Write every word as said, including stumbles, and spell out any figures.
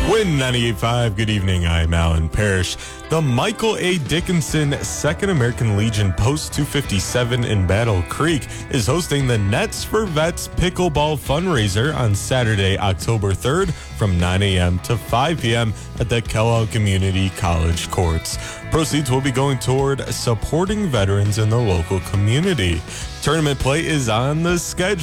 Win ninety-eight point five. Good evening. I'm Alan Parrish. The Michael A. Dickinson Second American Legion Post two fifty-seven in Battle Creek is hosting the Nets for Vets Pickleball fundraiser on Saturday, October third from nine a.m. to five p.m. at the Kellogg Community College courts. Proceeds will be going toward supporting veterans in the local community. Tournament play is on the schedule.